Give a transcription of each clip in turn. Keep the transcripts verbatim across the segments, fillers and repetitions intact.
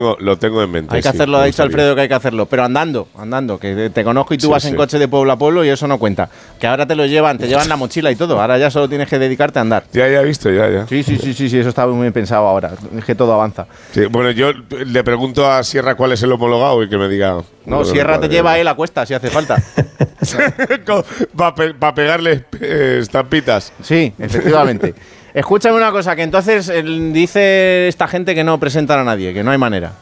No, lo tengo en mente. Hay que sí, hacerlo, ha dicho Alfredo que hay que hacerlo, pero andando, andando, que te conozco y tú sí, vas sí. en coche de pueblo a pueblo y eso no cuenta. Que ahora te lo llevan, te llevan la mochila y todo, ahora ya solo tienes que dedicarte a andar. Ya, ya he visto, ya, ya. Sí, sí, sí, sí, sí, eso está muy bien pensado ahora, es que todo avanza. Sí, bueno, yo le pregunto a Sierra cuál es el homologado y que me diga... No, Sierra te lleva él a cuesta si hace falta. Para pe pa pegarle eh, estampitas. Sí, efectivamente. Escúchame una cosa, que entonces el, dice esta gente que no presentan a nadie, que no hay manera.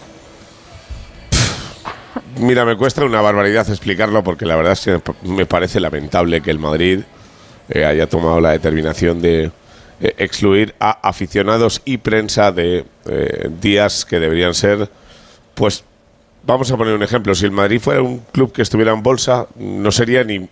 Mira, me cuesta una barbaridad explicarlo porque la verdad es que me parece lamentable que el Madrid eh, haya tomado la determinación de eh, excluir a aficionados y prensa de eh, días que deberían ser, pues, vamos a poner un ejemplo. Si el Madrid fuera un club que estuviera en bolsa, no sería ni,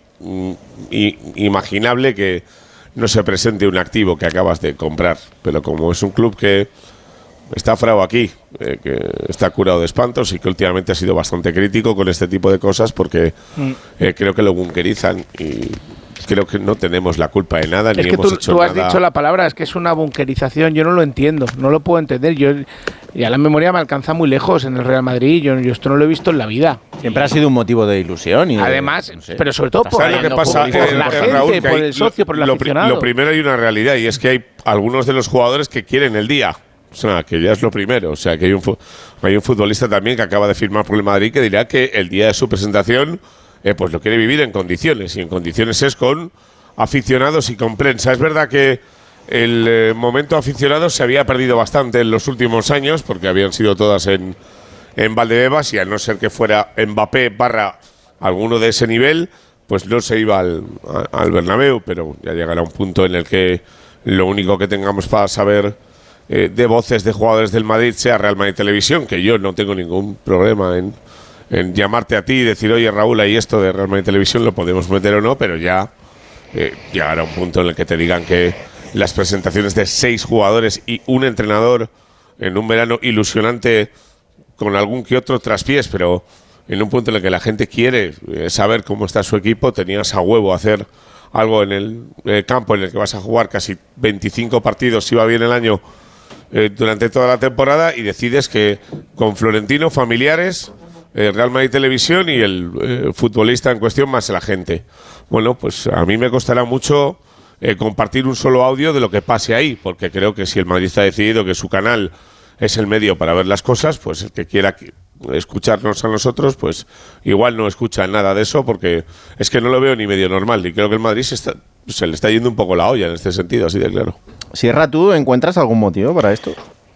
ni imaginable que no se presente un activo que acabas de comprar. Pero como es un club que está frao aquí, eh, que está curado de espantos y que últimamente ha sido bastante crítico con este tipo de cosas porque mm. eh, creo que lo bunkerizan y creo que no tenemos la culpa de nada. Es ni que hemos tú, hecho tú has nada. dicho la palabra, es que es una bunkerización, yo no lo entiendo, no lo puedo entender. Yo ya la memoria me alcanza muy lejos en el Real Madrid, yo, yo esto no lo he visto en la vida. Siempre ha sido un motivo de ilusión. Y de, Además, no sé. pero sobre todo por, ¿Sabes lo que pasa, por, por eh, la eh, gente, Raúl, que por hay- el socio, por el lo, aficionado. Lo primero, hay una realidad y es que hay algunos de los jugadores que quieren el día. O sea, que ya es lo primero. O sea, que hay un, fu- hay un futbolista también que acaba de firmar por el Madrid que dirá que el día de su presentación eh, pues lo quiere vivir en condiciones. Y en condiciones es con aficionados y con prensa. Es verdad que el eh, momento aficionado se había perdido bastante en los últimos años porque habían sido todas en, en Valdebebas y a no ser que fuera Mbappé barra alguno de ese nivel, pues no se iba al, a- al Bernabéu. Pero ya llegará un punto en el que lo único que tengamos para saber eh, de voces de jugadores del Madrid sea Real Madrid Televisión, que yo no tengo ningún problema en, en llamarte a ti y decir, oye Raúl, ahí esto de Real Madrid Televisión lo podemos meter o no, pero ya eh, llegará un punto en el que te digan que las presentaciones de seis jugadores y un entrenador en un verano ilusionante con algún que otro traspiés, pero en un punto en el que la gente quiere eh, saber cómo está su equipo, tenías a huevo hacer algo en el eh, campo en el que vas a jugar casi veinticinco partidos si va bien el año eh, durante toda la temporada y decides que con Florentino, familiares, eh, Real Madrid Televisión y el eh, futbolista en cuestión más la gente. Bueno, pues a mí me costará mucho eh, compartir un solo audio de lo que pase ahí, porque creo que si el Madrid está decidido que su canal es el medio para ver las cosas, pues el que quiera que escucharnos a nosotros, pues igual no escucha nada de eso, porque es que no lo veo ni medio normal, y creo que el Madrid se, está, se le está yendo un poco la olla en este sentido, así de claro. Sierra, ¿tú encuentras algún motivo para esto?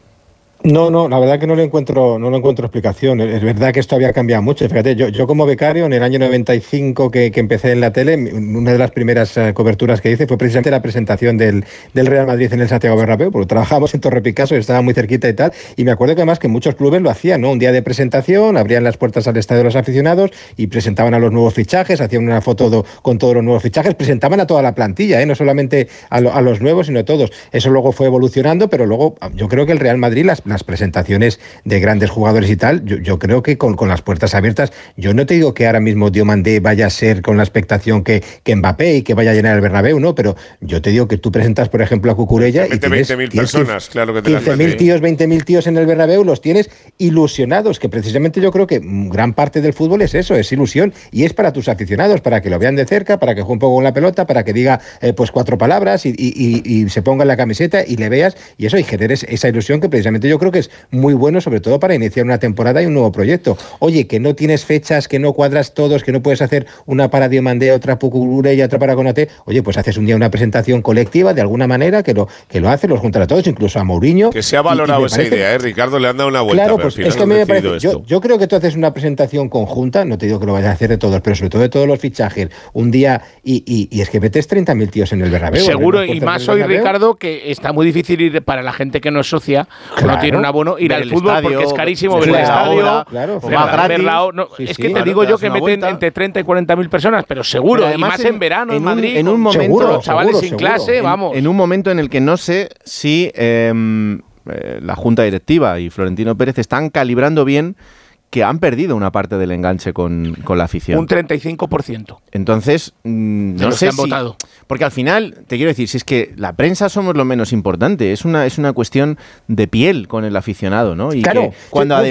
No, no, la verdad que no le encuentro, no le encuentro explicación. Es verdad que esto había cambiado mucho. Fíjate, yo, yo como becario en el año noventa y cinco que, que empecé en la tele, una de las primeras uh, coberturas que hice fue precisamente la presentación del, del Real Madrid en el Santiago Bernabéu, porque trabajábamos en Torre Picasso, estaba muy cerquita y tal, y me acuerdo que además que muchos clubes lo hacían, ¿no? Un día de presentación, abrían las puertas al estadio de los aficionados y presentaban a los nuevos fichajes, hacían una foto do, con todos los nuevos fichajes, presentaban a toda la plantilla, ¿eh? No solamente a, lo, a los nuevos, sino a todos. Eso luego fue evolucionando, pero luego yo creo que el Real Madrid, las las presentaciones de grandes jugadores y tal, yo, yo creo que con, con las puertas abiertas, yo no te digo que ahora mismo Diomandé vaya a ser con la expectación que, que Mbappé y que vaya a llenar el Bernabéu, no, pero yo te digo que tú presentas, por ejemplo, a Cucurella y tienes veinte mil personas, claro que te las quince mil mete, ¿eh? tíos, veinte mil tíos en el Bernabéu, los tienes ilusionados, que precisamente yo creo que gran parte del fútbol es eso, es ilusión, y es para tus aficionados, para que lo vean de cerca, para que juegue un poco con la pelota, para que diga eh, pues cuatro palabras y, y, y, y se ponga en la camiseta y le veas, y eso, y generes esa ilusión que precisamente yo creo que es muy bueno, sobre todo para iniciar una temporada y un nuevo proyecto. Oye, que no tienes fechas, que no cuadras todos, que no puedes hacer una para Diomandé, otra para Cucurella y otra para Konaté, oye, pues haces un día una presentación colectiva de alguna manera, que lo, que lo hace, los juntan a todos, incluso a Mourinho. Que se ha valorado y, y esa parece... idea, ¿eh? Ricardo le han dado una vuelta. Claro, pues es que a mí me parece, yo, yo creo que tú haces una presentación conjunta, no te digo que lo vayas a hacer de todos, pero sobre todo de todos los fichajes, un día, y, y, y es que metes treinta mil tíos en el Bernabéu. Seguro, y más hoy, Ricardo, que está muy difícil ir para la gente que no es socia, claro, o no tiene un abono, ir al fútbol estadio, porque es carísimo ver el estadio, claro, verla, no, sí, es que sí, te digo yo que meten vuelta. entre treinta y cuarenta mil personas, pero seguro, pero además y más en, en verano en, en Madrid, un, en un momento, seguro, los chavales seguro, sin seguro. clase, en, vamos. En un momento en el que no sé si eh, eh, la Junta Directiva y Florentino Pérez están calibrando bien que han perdido una parte del enganche con, con la afición. Un treinta y cinco por ciento. Entonces, mmm, no sé han si... votado. Porque al final, te quiero decir, si es que la prensa somos lo menos importante, es una, es una cuestión de piel con el aficionado, ¿no? Y claro, que cuando yo, además...